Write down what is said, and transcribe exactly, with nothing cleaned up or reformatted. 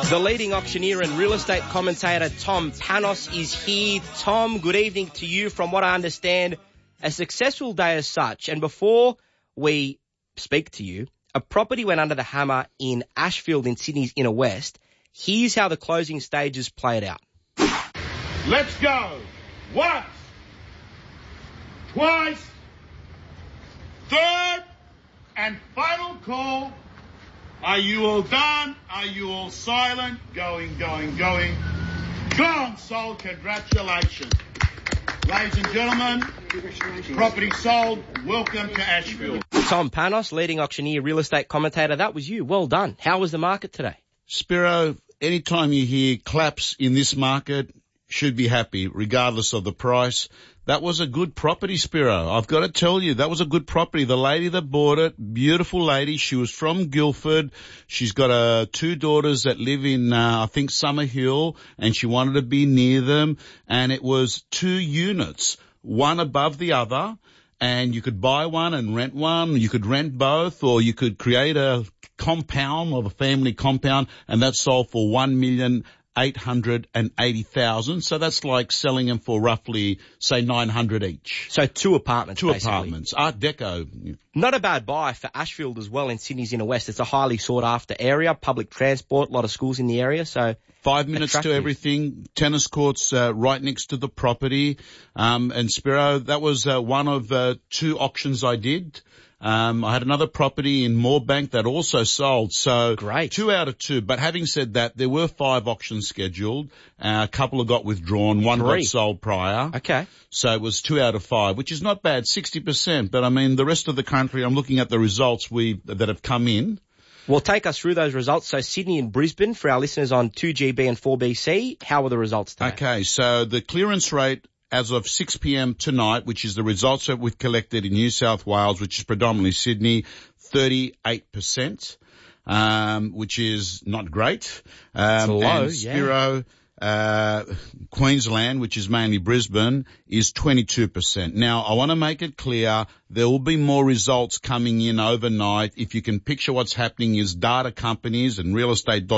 The leading auctioneer and real estate commentator Tom Panos is here. Tom, good evening to you. From what I understand, a successful day as such. And before we speak to you, a property went under the hammer in Ashfield in Sydney's inner west. Here's how the closing stages played out. Let's go. Once. Twice. Third and final call. Are you all done? Are you all silent? Going, going, going. Gone, sold. Congratulations. Ladies and gentlemen, property sold. Welcome to Ashfield. Tom Panos, leading auctioneer, real estate commentator. That was you. Well done. How was the market today? Spiro, anytime you hear claps in this market, should be happy, regardless of the price. That was a good property, Spiro. I've got to tell you, that was a good property. The lady that bought it, beautiful lady. She was from Guildford. She's got uh, two daughters that live in, uh, I think, Summerhill, and she wanted to be near them. And it was two units, one above the other, and you could buy one and rent one. You could rent both, or you could create a compound of a family compound, and that sold for one million eight hundred eighty thousand. So that's like selling them for roughly, say, nine hundred each. So two apartments, Two basically. apartments. Art Deco. Not a bad buy for Ashfield as well in Sydney's inner west. It's a highly sought after area, public transport, a lot of schools in the area. So Five minutes attractive. to everything. Tennis courts uh, right next to the property. Um, and Spiro, that was uh, one of uh, two auctions I did. Um, I had another property in Moorebank that also sold. So Great. Two out of two. But having said that, there were five auctions scheduled. Uh, a couple have got withdrawn. One Three. got sold prior. Okay. So it was two out of five, which is not bad, sixty percent. But I mean, the rest of the country, I'm looking at the results we that have come in. Well, take us through those results. So Sydney and Brisbane, for our listeners on two G B and four B C, how were the results today? Okay, so the clearance rate as of six p.m. tonight, which is the results that we've collected in New South Wales, which is predominantly Sydney, thirty-eight percent, um, which is not great. Um, It's low, and Spiro, yeah. Uh, Queensland, which is mainly Brisbane, is twenty-two percent. Now, I want to make it clear there will be more results coming in overnight. If you can picture what's happening is data companies and real estate